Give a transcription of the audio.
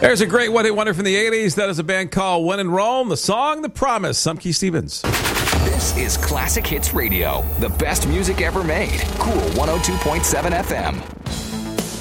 There's a great one-hit wonder from the 80s. That is a band called When in Rome. The song, The Promise. I'm Keith Stevens. This is Classic Hits Radio, the best music ever made. Cool 102.7 FM.